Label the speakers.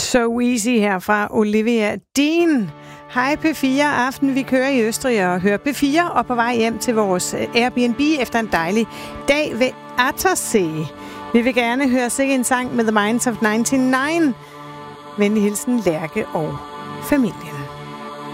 Speaker 1: So Easy her fra Olivia Dean. Hej P4 aften, vi kører i Østrig og hører P4 og på vej hjem til vores Airbnb efter en dejlig dag ved Attersee. Vi vil gerne høre sikke en sang med The Minds of 99. Venlig hilsen Lærke og familien.